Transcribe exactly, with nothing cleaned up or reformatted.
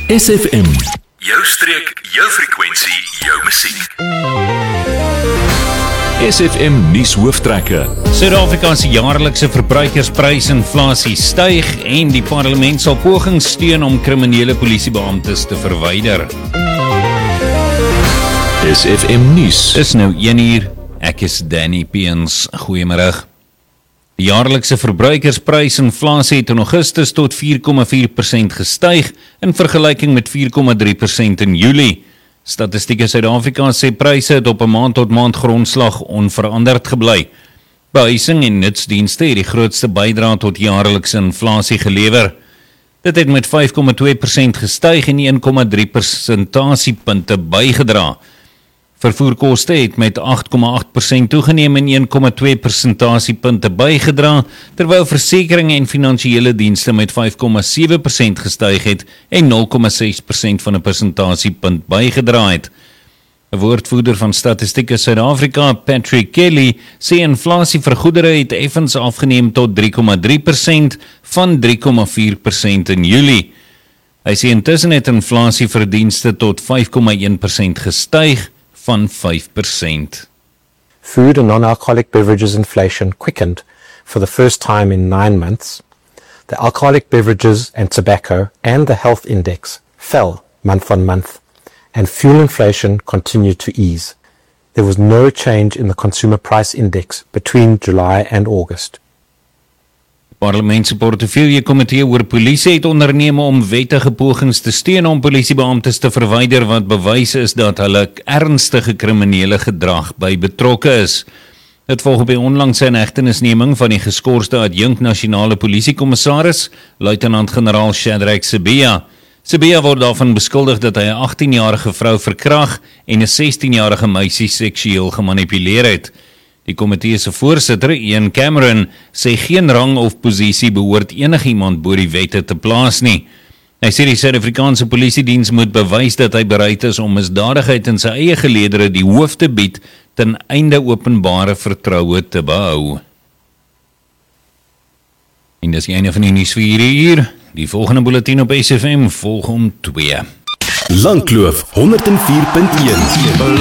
S F M. Jou streek, jou frekwensie, jou musiek. S F M nuus hooftrekke. Suid-Afrika se jaarlikse verbruikersprysinflasie styg en die parlement sal pogings steun om kriminele polisiebeamptes te verwyder. S F M nuus. Dis nou een uur. Ek is Danny Peens. Goeiemiddag. Die jaarlikse verbruikersprysinflasie het in Augustus tot vier komma vier persent gestyg in vergelyking met vier komma drie persent in Julie. Statistieke Suid-Afrika sê pryse het op 'n maand-tot-maand grondslag onveranderd gebly. Behuising en nutsdienste het die grootste bydrae tot jaarlikse inflasie gelewer. Dit het met vyf komma twee persent gestyg en een komma drie persentasiepunte bygedra. Vervoerkoste het met agt komma agt persent toegeneem en een komma twee persentasiepunte bygedra, terwyl versekering en finansiële dienste met vyf komma sewe persent gestyg het en nul komma ses persent van 'n persentasiepunt bygedra het. 'n Woordvoerder van Statistieke Suid-Afrika, Patrick Kelly, sê inflasie vir goedere het effens afgeneem tot drie komma drie persent van drie komma vier persent in Julie. Hy sê intussen het inflasie vir dienste tot vyf komma een persent gestyg van vyf persent. Food and non-alcoholic beverages inflation quickened for the first time in nine months. The alcoholic beverages and tobacco and the health index fell month on month, and fuel inflation continued to ease. There was no change in the consumer price index between July and August. Parlement se portefeulje komitee oor polisie het onderneem om wettige pogings te steun om polisiebeamptes te verwyder wat bewys is dat hulle ernstige kriminele gedrag by betrokke is. Dit volg op die onlangse inhegtenisneming van die geskorste adjunk nasionale polisiekommissaris, luitenant-generaal Shadrack Sibiya. Sibiya word daarvan beskuldig dat hy 'n agtien-jarige vrou verkrag en 'n sestien-jarige meisie seksueel gemanipuleer het. Die komitee se voorsitter, Ian Cameron, sê geen rang of posisie behoort enigiemand bo die wette te plaas nie. Hy sê die Suid-Afrikaanse polisiediens moet bewys dat hy bereid is om misdadigheid in sy eie geleedere die hoof te bied ten einde openbare vertroue te behou. En dis die einde van die nuus vir hierdie uur. Die volgende bulletin op S F M volg om twee. Langkloof honderd en vier punt een.